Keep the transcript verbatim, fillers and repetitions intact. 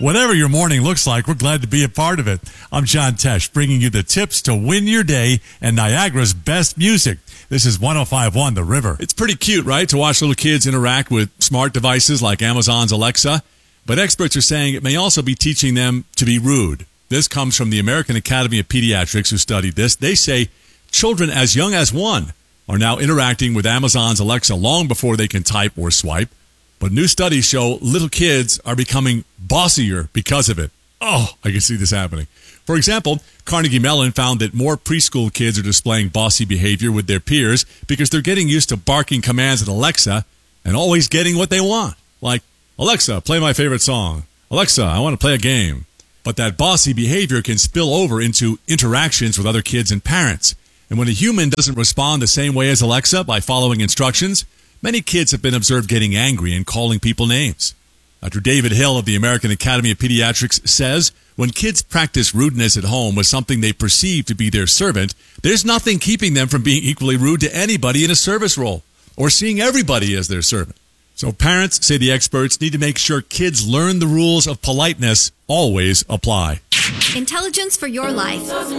Whatever your morning looks like, we're glad to be a part of it. I'm John Tesh, bringing you the tips to win your day and Niagara's best music. This is one oh five point one The River. It's pretty cute, right, to watch little kids interact with smart devices like Amazon's Alexa. But experts are saying it may also be teaching them to be rude. This comes from the American Academy of Pediatrics, who studied this. They say children as young as one are now interacting with Amazon's Alexa long before they can type or swipe. But new studies show little kids are becoming bossier because of it. Oh, I can see this happening. For example, Carnegie Mellon found that more preschool kids are displaying bossy behavior with their peers because they're getting used to barking commands at Alexa and always getting what they want. Like, Alexa, play my favorite song. Alexa, I want to play a game. But that bossy behavior can spill over into interactions with other kids and parents. And when a human doesn't respond the same way as Alexa by following instructions, many kids have been observed getting angry and calling people names. Doctor David Hill of the American Academy of Pediatrics says when kids practice rudeness at home with something they perceive to be their servant, there's nothing keeping them from being equally rude to anybody in a service role or seeing everybody as their servant. So parents, say the experts, need to make sure kids learn the rules of politeness always apply. Intelligence for your life.